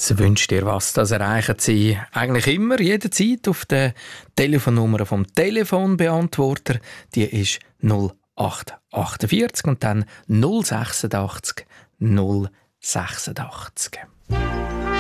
Sie wünscht dir was, das erreichen Sie eigentlich immer, jederzeit auf der Telefonnummer vom Telefonbeantworter. Die ist 0848 und dann 086 086.